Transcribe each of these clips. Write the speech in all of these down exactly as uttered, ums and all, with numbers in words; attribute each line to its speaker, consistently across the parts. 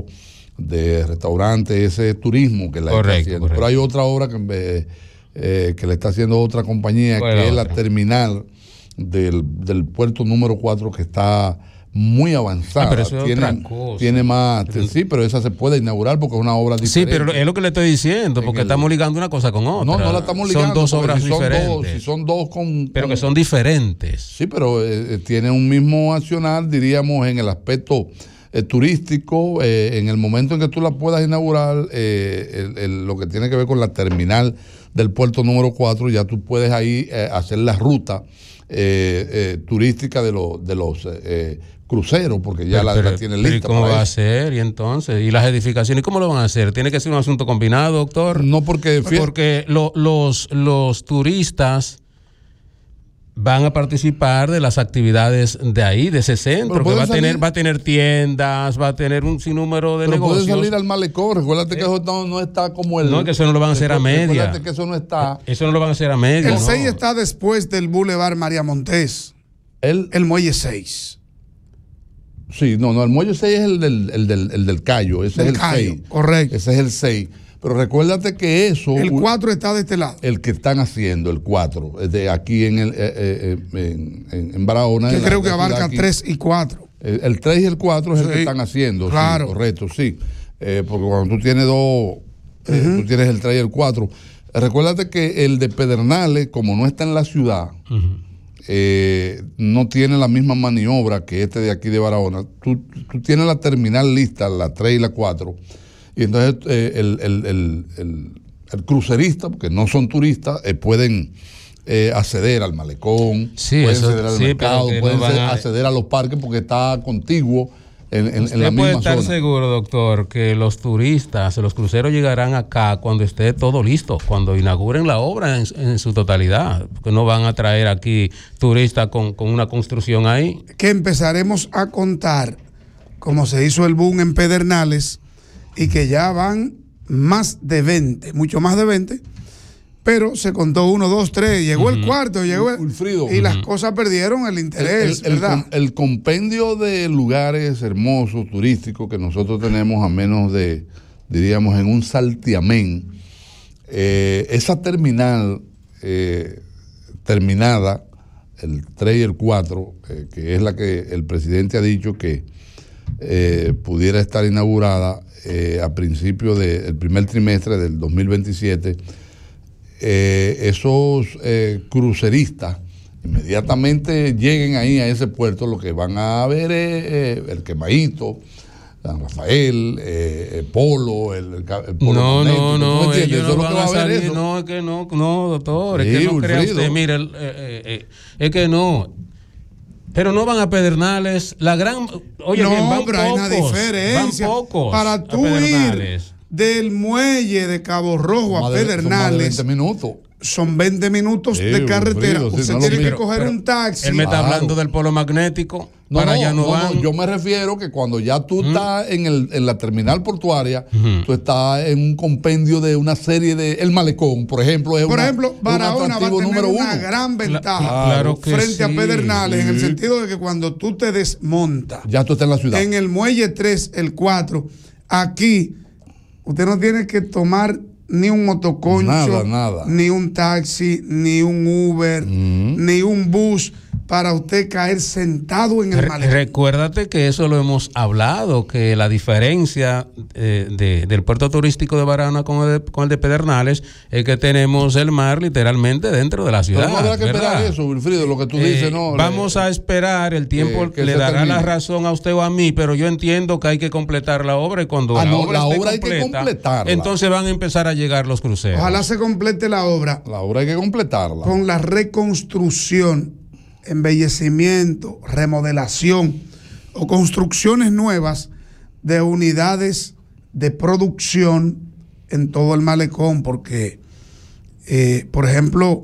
Speaker 1: de restaurantes, ese turismo que la
Speaker 2: correcto,
Speaker 1: está haciendo.
Speaker 2: correcto.
Speaker 1: Pero hay otra obra que, eh, eh, que le está haciendo otra compañía, que es otra? la terminal del, del puerto número cuatro, que está muy avanzada.
Speaker 2: Ah, pero eso es
Speaker 1: tiene,
Speaker 2: otra cosa.
Speaker 1: Tiene más, pero, sí, pero esa se puede inaugurar porque es una obra diferente.
Speaker 2: Sí, pero es lo que le estoy diciendo, porque el, estamos ligando una cosa con otra.
Speaker 1: No, no la estamos ligando.
Speaker 2: Son dos obras
Speaker 1: si son
Speaker 2: diferentes.
Speaker 1: Dos, si son dos con...
Speaker 2: Pero
Speaker 1: con,
Speaker 2: que son diferentes.
Speaker 1: Sí, pero eh, tiene un mismo accionar, diríamos, en el aspecto eh, turístico. Eh, en el momento en que tú la puedas inaugurar, eh, el, el, lo que tiene que ver con la terminal del puerto número cuatro, ya tú puedes ahí eh, hacer la ruta eh, eh, turística de, lo, de los... Eh, cruceros, porque ya
Speaker 2: pero,
Speaker 1: la,
Speaker 2: pero,
Speaker 1: la tienen lista.
Speaker 2: ¿Y cómo va eso? a ser? ¿Y entonces? ¿Y las edificaciones? ¿Cómo lo van a hacer? ¿Tiene que ser un asunto combinado, doctor?
Speaker 1: No, porque...
Speaker 2: Porque lo, los, los turistas van a participar de las actividades de ahí, de ese centro, que va a, tener, va a tener tiendas, va a tener un sinnúmero de
Speaker 1: pero
Speaker 2: negocios.
Speaker 1: Puede salir al malecón, recuérdate eh, que eso no, no está como el...
Speaker 2: No, que eso no lo van a hacer a media.
Speaker 1: Recuérdate que eso no está...
Speaker 2: Eso no lo van a hacer a media.
Speaker 3: El
Speaker 2: no.
Speaker 3: seis está después del Boulevard María Montés.
Speaker 1: El,
Speaker 3: el muelle seis.
Speaker 1: Sí, no, no, el muelle seis es el del, el del, el del Cayo, ese
Speaker 3: el
Speaker 1: es el
Speaker 3: Cayo,
Speaker 1: seis.
Speaker 3: Correcto.
Speaker 1: Ese es el seis. Pero recuérdate que eso...
Speaker 3: El cuatro está de este lado.
Speaker 1: El que están haciendo, el cuatro, de aquí en, el, eh, eh, en, en Barahona.
Speaker 3: Que
Speaker 1: en
Speaker 3: creo
Speaker 1: la,
Speaker 3: que abarca tres y cuatro.
Speaker 1: El, el tres y el cuatro es sí, el que están haciendo.
Speaker 3: Claro.
Speaker 1: Sí, correcto, sí. Eh, porque cuando tú tienes dos, eh, uh-huh. tú tienes el tres y el cuatro. Eh, recuérdate que el de Pedernales, como no está en la ciudad... Uh-huh. Eh, no tiene la misma maniobra que este de aquí de Barahona. Tú, tú tienes la terminal lista, la tres y la cuatro, y entonces eh, el, el, el, el, el crucerista, porque no son turistas, eh, pueden eh, acceder al malecón,
Speaker 2: sí,
Speaker 1: pueden
Speaker 2: eso,
Speaker 1: acceder al
Speaker 2: sí,
Speaker 1: mercado, pueden
Speaker 2: no a...
Speaker 1: acceder a los parques porque está contiguo. En, en,
Speaker 2: Usted
Speaker 1: en la
Speaker 2: puede
Speaker 1: misma
Speaker 2: estar
Speaker 1: zona.
Speaker 2: seguro, doctor, que los turistas, los cruceros llegarán acá cuando esté todo listo, cuando inauguren la obra en, en su totalidad, porque no van a traer aquí turistas con, con una construcción ahí.
Speaker 3: Que empezaremos a contar como se hizo el boom en Pedernales y que ya van más de veinte, mucho más de veinte, pero se contó uno, dos, tres, llegó uh-huh. el cuarto, llegó el,
Speaker 1: Wilfrido,
Speaker 3: y uh-huh. las cosas perdieron el interés,
Speaker 1: el, el,
Speaker 3: ¿verdad?
Speaker 1: El, el compendio de lugares hermosos, turísticos, que nosotros tenemos a menos de, diríamos, en un saltiamén, eh, esa terminal eh, terminada, el tres y el cuatro, eh, que es la que el presidente ha dicho que eh, pudiera estar inaugurada eh, a principios del primer trimestre del dos mil veintisiete, Eh, esos eh, cruceristas inmediatamente lleguen ahí a ese puerto, lo que van a ver es eh, el Quemadito, San Rafael, eh, el Polo, el, el Polo
Speaker 2: no,
Speaker 1: Magnético,
Speaker 2: no, no, ellos no
Speaker 1: eso
Speaker 2: van
Speaker 1: va
Speaker 2: a
Speaker 1: a ver
Speaker 2: salir,
Speaker 1: eso.
Speaker 2: no, es que no, no, doctor,
Speaker 1: sí,
Speaker 2: es que no
Speaker 1: Wilfrido.
Speaker 2: crea usted, mire, eh, eh, eh, es que no. Pero no van a Pedernales, la gran, oye,
Speaker 3: no,
Speaker 2: bien, van
Speaker 3: pero
Speaker 2: pocos,
Speaker 3: hay una diferencia.
Speaker 2: Van pocos
Speaker 3: para tú ir del muelle de Cabo Rojo a Pedernales
Speaker 1: son veinte minutos.
Speaker 3: Son veinte minutos sí, de carretera. Frío, sí, Usted no tiene que coger pero, un taxi.
Speaker 2: Él me está claro. hablando del polo magnético.
Speaker 1: No,
Speaker 2: para
Speaker 1: no,
Speaker 2: allá no,
Speaker 1: no,
Speaker 2: van.
Speaker 1: no, yo me refiero que cuando ya tú uh-huh. estás en, el, en la terminal portuaria, uh-huh. tú estás en un compendio de una serie de... El Malecón, por ejemplo, es
Speaker 3: Por
Speaker 1: una,
Speaker 3: ejemplo, Barahona va a tener
Speaker 1: número
Speaker 3: una
Speaker 1: uno.
Speaker 3: gran ventaja
Speaker 2: La, claro que
Speaker 3: frente
Speaker 2: sí,
Speaker 3: a Pedernales,
Speaker 1: sí.
Speaker 3: en el sentido de que cuando tú te desmontas...
Speaker 1: Ya tú estás en la ciudad.
Speaker 3: En el muelle tres, el cuatro, aquí, usted no tiene que tomar ni un motoconcho,
Speaker 1: nada, nada.
Speaker 3: ni un taxi, ni un Uber, mm. ni un bus para usted caer sentado en el
Speaker 2: Re-
Speaker 3: malecón.
Speaker 2: Recuérdate que eso lo hemos hablado, que la diferencia eh, de, del puerto turístico de Barahona con el, de, con el de Pedernales es que tenemos el mar literalmente dentro de la ciudad.
Speaker 1: Pero no habrá que
Speaker 2: ¿verdad?
Speaker 1: esperar eso, Wilfrido, lo que tú
Speaker 2: eh,
Speaker 1: dices, ¿no?
Speaker 2: Vamos le, a esperar, el tiempo eh, le dará termine. la razón a usted o a mí, pero yo entiendo que hay que completar la obra y cuando
Speaker 1: ah,
Speaker 2: la
Speaker 1: no,
Speaker 2: obra,
Speaker 1: la
Speaker 2: esté
Speaker 1: obra
Speaker 2: completa,
Speaker 1: hay que completarla.
Speaker 2: Entonces van a empezar a llegar los cruceros.
Speaker 3: Ojalá se complete la obra.
Speaker 1: La obra hay que completarla.
Speaker 3: Con la reconstrucción, embellecimiento, remodelación o construcciones nuevas de unidades de producción en todo el malecón, porque, eh, por ejemplo,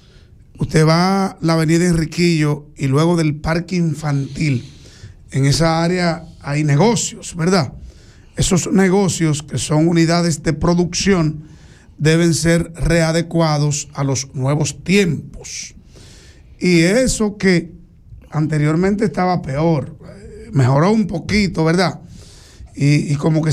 Speaker 3: usted va a la avenida Enriquillo y luego del parque infantil, en esa área hay negocios, ¿verdad? Esos negocios, que son unidades de producción, deben ser readecuados a los nuevos tiempos. Y eso que anteriormente estaba peor, mejoró un poquito, ¿verdad? Y, y como que